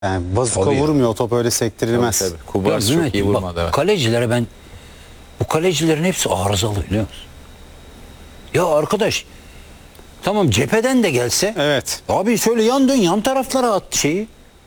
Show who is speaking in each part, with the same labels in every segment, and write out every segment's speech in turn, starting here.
Speaker 1: Yani bazuka
Speaker 2: Tabii ya.
Speaker 1: vurmuyor, o top öyle sektirilmez.
Speaker 3: Tabii. Kubas
Speaker 2: Ya,
Speaker 3: çok iyi
Speaker 2: bak,
Speaker 3: vurmadı. Evet.
Speaker 2: kalecilere bu kalecilerin hepsi arızalı biliyor musun? Ya arkadaş, tamam cepheden de gelse,
Speaker 1: Evet.
Speaker 2: abi şöyle yan taraflara at şeyi.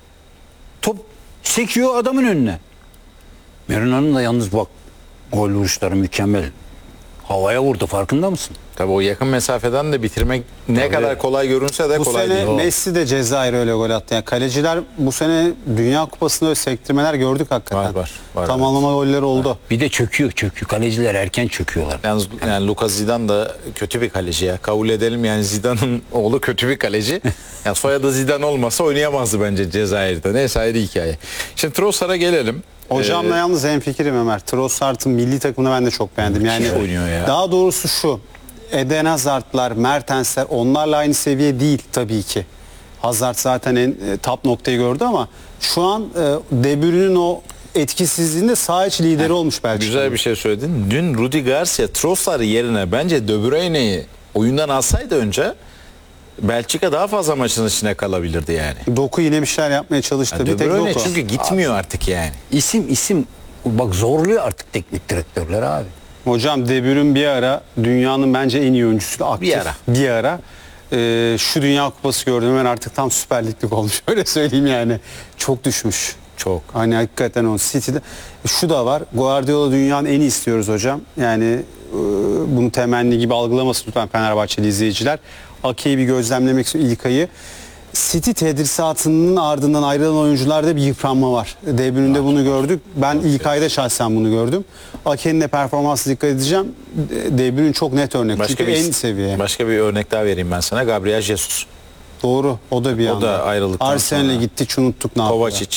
Speaker 2: Top sekiyor adamın önüne. Merina'nın da yalnız bak gol vuruşları mükemmel. Havaya vurdu, farkında mısın?
Speaker 3: Tabii o yakın mesafeden de bitirmek ne kadar kolay görünse de
Speaker 1: Bu
Speaker 3: kolay
Speaker 1: sene
Speaker 3: değil.
Speaker 1: Messi de Cezayir öyle gol attı. Yani kaleciler bu sene Dünya Kupası'nda öyle sektirmeler gördük hakikaten.
Speaker 3: Var,
Speaker 1: Tamamlama golleri oldu.
Speaker 2: Bir de çöküyor. Kaleciler erken çöküyorlar.
Speaker 3: Yalnız yani Lucas Zidane da kötü bir kaleci ya. Kabul edelim yani Zidane'ın oğlu kötü bir kaleci. Yani soyadı Zidane olmasa oynayamazdı bence Cezayir'de. Neyse ayrı hikaye. Şimdi Trossard'a gelelim.
Speaker 1: Hocamla yalnız hemfikirim Ömer. Trossard'ın milli takımını ben de çok beğendim. Yani
Speaker 3: oynuyor ya.
Speaker 1: daha doğrusu şu. Eden Hazard'lar, Mertens'ler onlarla aynı seviye değil tabii ki. Hazard zaten en top noktayı gördü ama şu an De Bruyne'nin o etkisizliğinde saha içi lideri olmuş belki.
Speaker 3: Güzel bir şey söyledin. Dün Rudi Garcia Trossard yerine bence De Bruyne'yi oyundan alsaydı önce Belçika daha fazla maçın içine kalabilirdi yani.
Speaker 1: Doku yine bir şeyler yapmaya çalıştı.
Speaker 3: Yani
Speaker 1: bir
Speaker 3: De
Speaker 1: tek
Speaker 3: Bruyne
Speaker 1: Doku.
Speaker 3: çünkü gitmiyor artık yani.
Speaker 2: İsim bak zorluyor artık teknik direktörler abi.
Speaker 1: Hocam De Bruyne bir ara dünyanın bence en iyi oyuncusu. Aktif. Bir ara. Şu Dünya Kupası gördüm hemen artık tam Süper Lig'lik olmuş. Öyle söyleyeyim yani. Çok düşmüş.
Speaker 3: Çok.
Speaker 1: Hani hakikaten o City'de. Şu da var. Guardiola dünyanın en iyi istiyoruz hocam. Yani bunu temenni gibi algılamasın lütfen Fenerbahçeli izleyiciler. Ake'yi bir gözlemlemek istiyorum İlkay'ı. City tedrisatının ardından ayrılan oyuncularda bir yıpranma var. De Bruyne'de bunu gördük. Ben İlkay'da şahsen bunu gördüm. Ake'nin de performansı dikkat edeceğim. De Bruyne çok net örnek. Çünkü en seviye.
Speaker 3: Başka bir örnek daha vereyim ben sana. Gabriel Jesus.
Speaker 1: Doğru. O da bir anda.
Speaker 3: O da ayrılıktan
Speaker 1: Arsenal'e
Speaker 3: sonra.
Speaker 1: gitti. Hiç unuttuk ne yaptı.
Speaker 3: Kovacic.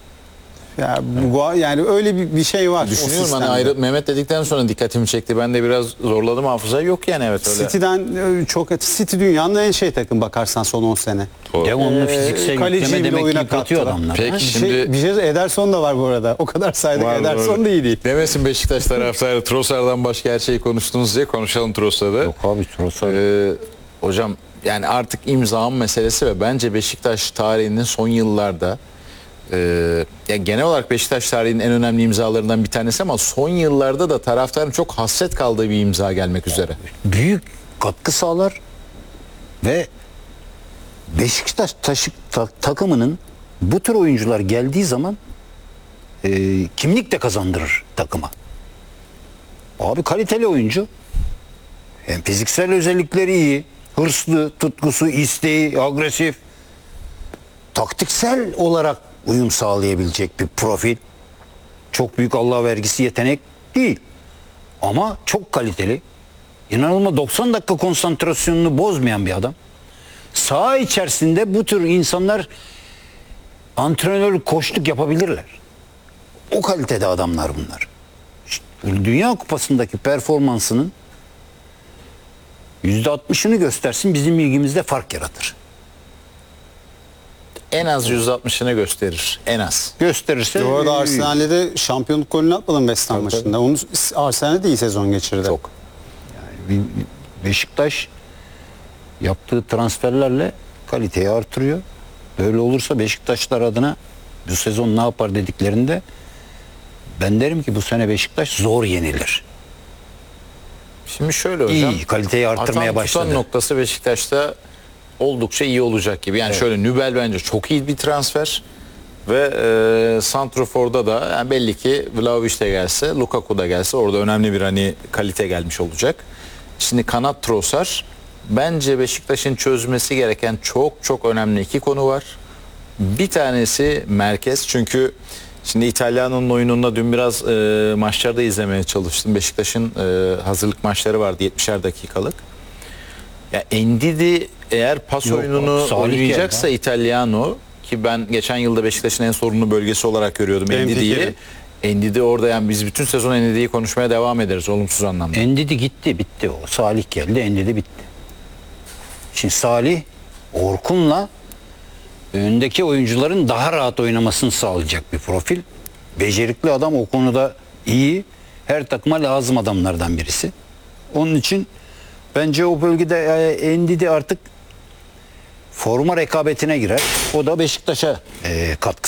Speaker 1: Yani öyle bir şey var. o
Speaker 3: Düşünüyorum hani
Speaker 1: sistemde.
Speaker 3: Mehmet dedikten sonra dikkatimi çekti. Ben de biraz zorladım hafıza. Yok yani evet öyle.
Speaker 1: City'den çok City dünyanın en şey takım bakarsan son 10 sene.
Speaker 2: Devamlı fiziksel
Speaker 1: kaleciyi
Speaker 2: yükleme
Speaker 1: bile
Speaker 2: demek ki
Speaker 1: oyuna
Speaker 2: yıpratıyor
Speaker 1: kattılar.
Speaker 2: adamlar.
Speaker 3: Peki.
Speaker 2: Ha?
Speaker 3: Şimdi-
Speaker 1: bir şey Ederson da var bu arada. O kadar saydık. Ederson da iyi değil.
Speaker 3: Demesin Beşiktaş taraftarı Trossard'dan başka her şeyi konuştunuz diye konuşalım Trossard'ı.
Speaker 2: Yok abi Trossard.
Speaker 3: Hocam yani artık imzam meselesi ve bence Beşiktaş tarihinin son yıllarda yani genel olarak Beşiktaş tarihinin en önemli imzalarından bir tanesi ama son yıllarda da taraftarın çok hasret kaldığı bir imza gelmek üzere.
Speaker 2: Büyük katkı sağlar ve Beşiktaş takımının bu tür oyuncular geldiği zaman kimlik de kazandırır takıma. Abi kaliteli oyuncu. Hem fiziksel özellikleri iyi. Hırslı, tutkusu, isteği, agresif. Taktiksel olarak uyum sağlayabilecek bir profil. Çok büyük Allah vergisi yetenek değil. Ama çok kaliteli. İnanılmaz 90 dakika konsantrasyonunu bozmayan bir adam. Saha içerisinde bu tür insanlar antrenör koçluk yapabilirler. O kalitede adamlar bunlar. İşte Dünya Kupası'ndaki performansının %60'ını göstersin bizim ilgimizde fark yaratır.
Speaker 3: En az %60'ını gösterir. En az.
Speaker 2: Gösterirse
Speaker 1: Bu arada Arsenal'de de şampiyonluk golünü atmadım West Ham
Speaker 3: Tabii,
Speaker 1: maçında. Onu Arsenal'de de iyi sezon geçirdi.
Speaker 3: Çok.
Speaker 2: Beşiktaş yaptığı transferlerle kaliteyi artırıyor. Böyle olursa Beşiktaşlar adına bu sezon ne yapar dediklerinde ben derim ki bu sene Beşiktaş zor yenilir.
Speaker 3: Şimdi şöyle hocam.
Speaker 2: İyi kaliteyi arttırmaya
Speaker 3: Atan
Speaker 2: başladı.
Speaker 3: noktası Beşiktaş'ta oldukça iyi olacak gibi. Yani şöyle Nübel bence çok iyi bir transfer. Ve Santrofor'da da yani belli ki Vlahovic de gelse, Lukaku da gelse orada önemli bir hani kalite gelmiş olacak. Şimdi kanat Trossard bence Beşiktaş'ın çözmesi gereken çok önemli iki konu var. Bir tanesi merkez çünkü şimdi İtalya'nın oyununda dün biraz maçlarda izlemeye çalıştım. Beşiktaş'ın hazırlık maçları vardı 70'er dakikalık. Ya Ndidi eğer pas
Speaker 2: Yok,
Speaker 3: oyununu
Speaker 2: Salih
Speaker 3: oynayacaksa
Speaker 2: geldi
Speaker 3: İtalyano ki ben geçen yılda Beşiktaş'ın en sorunlu bölgesi olarak görüyordum Ndidi'yi. Ndidi orada yani biz bütün sezon Ndidi'yi konuşmaya devam ederiz olumsuz anlamda.
Speaker 2: Endidi gitti bitti o. Salih geldi Endidi bitti. Şimdi Salih Orkun'la öndeki oyuncuların daha rahat oynamasını sağlayacak bir profil. Becerikli adam o konuda iyi. Her takıma lazım adamlardan birisi. Onun için bence o bölgede Endidi artık forma rekabetine girer. O da Beşiktaş'a katkı